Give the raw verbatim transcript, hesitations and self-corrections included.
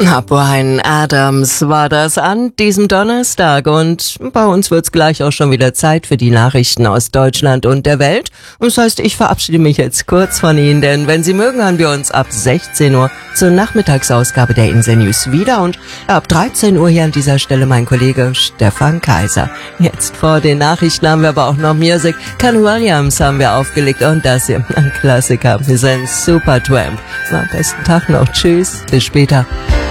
Na, Bryan Adams war das an diesem Donnerstag und bei uns wird's gleich auch schon wieder Zeit für die Nachrichten aus Deutschland und der Welt. Und das heißt, ich verabschiede mich jetzt kurz von Ihnen, denn wenn Sie mögen, hören wir uns ab sechzehn Uhr zur Nachmittagsausgabe der Insel News wieder und ab dreizehn Uhr hier an dieser Stelle mein Kollege Stefan Kaiser. Jetzt vor den Nachrichten haben wir aber auch noch Musik. Ken Williams haben wir aufgelegt und das hier, ein Klassiker. Wir sind Supertramp. Am besten Tag noch. Tschüss, bis später.